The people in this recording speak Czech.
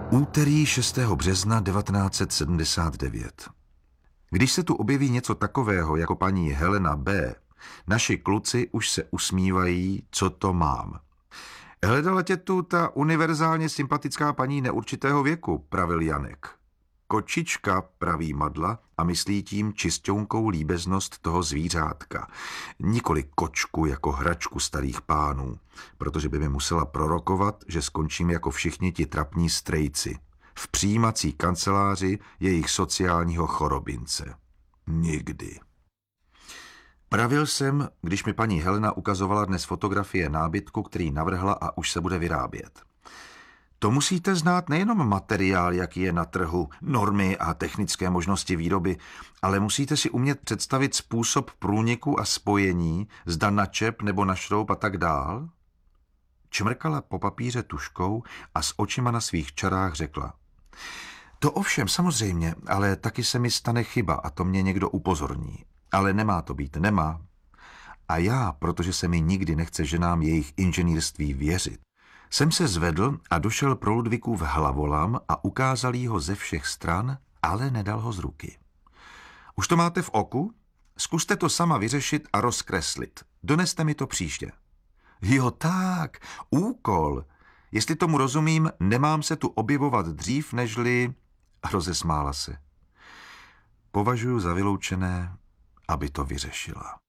Úterý 6. března 1979. Když se tu objeví něco takového jako paní Helena B., naši kluci už se usmívají, co to mám. Hledala tě tu ta univerzálně sympatická paní neurčitého věku, pravil Janek. Kočička, praví Madla a myslí tím čisťounkou líbeznost toho zvířátka. Nikoli kočku jako hračku starých pánů, protože by mi musela prorokovat, že skončím jako všichni ti trapní strejci. V přijímací kanceláři jejich sociálního chorobince. Nikdy. Pravil jsem, když mi paní Helena ukazovala dnes fotografie nábytku, který navrhla a už se bude vyrábět. To musíte znát nejenom materiál, jaký je na trhu, normy a technické možnosti výroby, ale musíte si umět představit způsob průniku a spojení, zda na čep nebo na šroub a tak dál. Čmrkala po papíře tužkou a s očima na svých čarách řekla. To ovšem, samozřejmě, ale taky se mi stane chyba a to mě někdo upozorní. Ale nemá to být, nemá. A já, protože se mi nikdy nechce ženám jejich inženýrství věřit, jsem se zvedl a došel pro Ludvíkův hlavolam a ukázal jí ho ze všech stran, ale nedal ho z ruky. Už to máte v oku? Zkuste to sama vyřešit a rozkreslit. Doneste mi to příště. Jo tak, úkol. Jestli tomu rozumím, nemám se tu objevovat dřív, nežli... Rozesmála se. Považuji za vyloučené, aby to vyřešila.